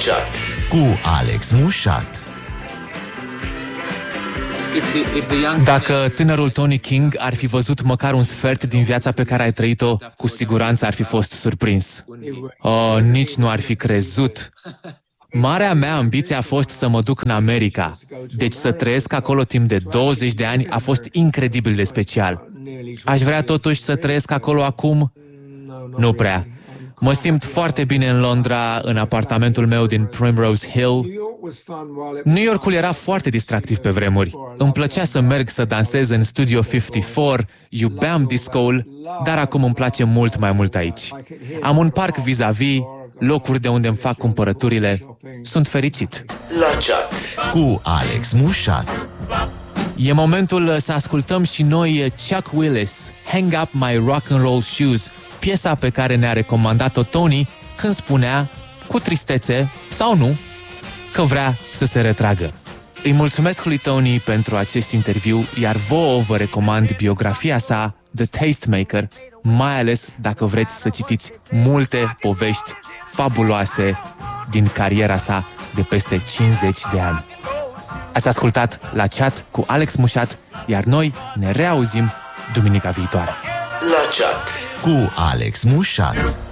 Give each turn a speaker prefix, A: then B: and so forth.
A: chat cu Alex Mușat.
B: Dacă tânărul Tony King ar fi văzut măcar un sfert din viața pe care ai trăit-o, cu siguranță ar fi fost surprins. Nici nu ar fi crezut. Marea mea ambiție a fost să mă duc în America. Deci să trăiesc acolo timp de 20 de ani a fost incredibil de special. Aș vrea totuși să trăiesc acolo acum? Nu prea. Mă simt foarte bine în Londra, în apartamentul meu din Primrose Hill. New Yorkul era foarte distractiv pe vremuri. Îmi plăcea să merg să dansez în Studio 54, iubeam disco-ul, dar acum îmi place mult mai mult aici. Am un parc vis-a-vis, locuri de unde îmi fac cumpărăturile. Sunt fericit.
A: La chat cu Alex Mușat.
B: E momentul să ascultăm și noi Chuck Willis, Hang Up My Rock and Roll Shoes, piesa pe care ne-a recomandat-o Tony când spunea, cu tristețe sau nu, că vrea să se retragă. Îi mulțumesc lui Tony pentru acest interviu, iar vouă vă recomand biografia sa, The Tastemaker, mai ales dacă vreți să citiți multe povești fabuloase din cariera sa de peste 50 de ani. Ați ascultat La Chat cu Alex Mușat, iar noi ne reauzim duminica viitoare.
A: La chat cu Alex Mușat.